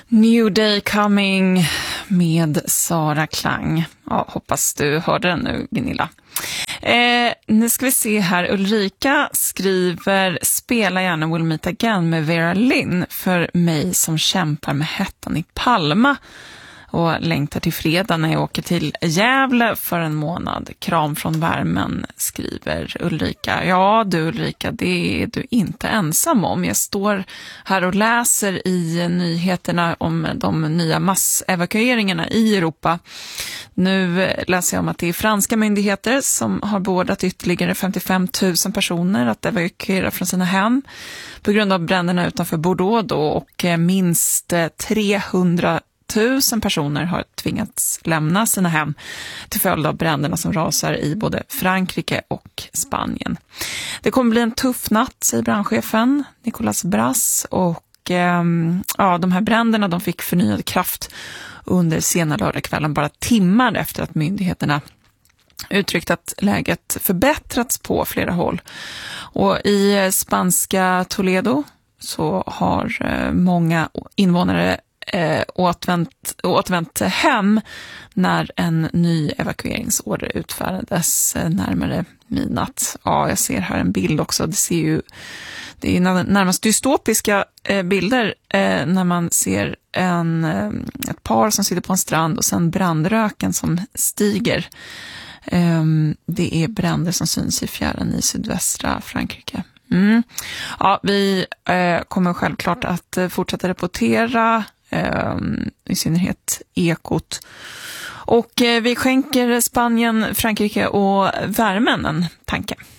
New Day Coming med Sara Klang. Ja, hoppas du hörde den nu, Gunilla. Nu ska vi se här. Ulrika skriver: spela gärna We'll Meet Again med Vera Lynn för mig som kämpar med hettan i Palma och längtar till fredag när jag åker till Gävle för en månad. Kram från värmen, skriver Ulrika. Ja du Ulrika, det är du inte ensam om. Jag står här och läser i nyheterna om de nya massevakueringarna i Europa. Nu läser jag om att det är franska myndigheter som har beordrat ytterligare 55 000 personer att evakuera från sina hem på grund av bränderna utanför Bordeaux då, och minst 300 000 personer har tvingats lämna sina hem till följd av bränderna som rasar i både Frankrike och Spanien. Det kommer bli en tuff natt, säger brandchefen Nicolas Brass, och de här bränderna de fick förnyad kraft under sena lördagskvällen, bara timmar efter att myndigheterna uttryckt att läget förbättrats på flera håll. Och i spanska Toledo så har många invånare återvänt hem när en ny evakueringsorder utfärdades närmare midnatt. Ja, jag ser här en bild också. Det är närmast dystopiska bilder när man ser ett par som sitter på en strand och sen brandröken som stiger. Det är bränder som syns i fjärran i sydvästra Frankrike. Ja, vi kommer självklart att fortsätta rapportera, i synnerhet Ekot. Och vi skänker Spanien, Frankrike och värmen en tanke.